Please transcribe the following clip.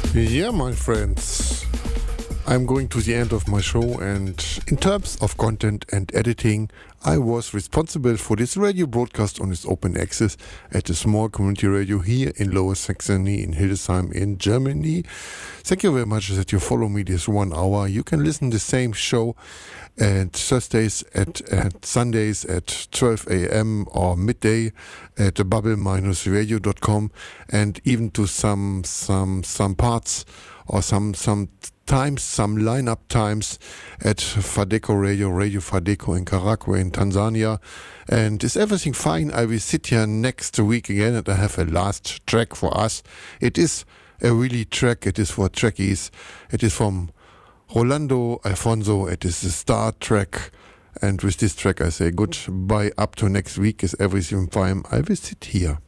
Yeah, my friends, I'm going to the end of my show, and in terms of content and editing, I was responsible for this radio broadcast on its open access at a small community radio here in Lower Saxony in Hildesheim in Germany. Thank you very much that you follow me this 1 hour. You can listen the same show at Thursdays at Sundays at 12 a.m. or midday at bubble-radio.com, and even to some parts or some times, some lineup times at Fadeco Radio Fadeco in Karagwe in Tanzania. And is everything fine? I will sit here next week again, and I have a last track for us. It is a really track. It is for trackies. It is from Rolando Alfonso. It is the Star track. And with this track I say goodbye up to next week. Is everything fine? I will sit here.